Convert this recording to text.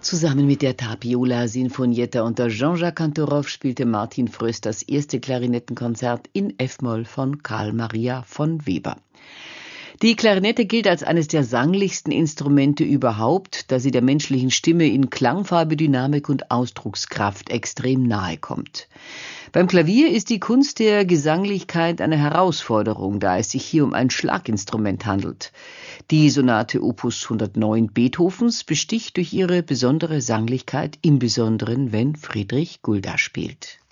Zusammen mit der Tapiola Sinfonietta unter Jean-Jacques Kantorov spielte Martin Fröst das erste Klarinettenkonzert in F-Moll von Carl Maria von Weber. Die Klarinette gilt als eines der sanglichsten Instrumente überhaupt, da sie der menschlichen Stimme in Klangfarbe, Dynamik und Ausdruckskraft extrem nahe kommt. Beim Klavier ist die Kunst der Gesanglichkeit eine Herausforderung, da es sich hier um ein Schlaginstrument handelt. Die Sonate Opus 109 Beethovens besticht durch ihre besondere Sanglichkeit, im Besonderen, wenn Friedrich Gulda spielt.